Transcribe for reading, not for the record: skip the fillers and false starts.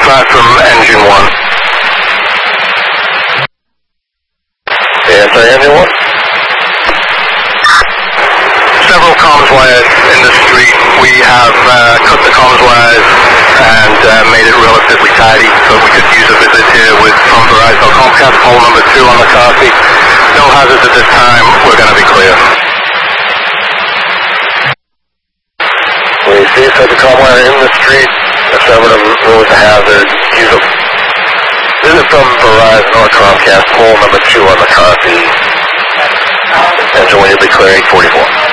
5 from engine 1. Yeah, sorry, engine 1. Several comms wires in the street. We have cut the comms wires and made it relatively tidy so we could use a visit here from Verizon Comcast, pole number 2 on the car seat. No hazards at this time. We're going to be clear. When you see such a comm wire in the street, if someone moves a hazard, use a visit from Verizon or Comcast, pole number 2 on the car seat. Engine 1, you'll be clear 844.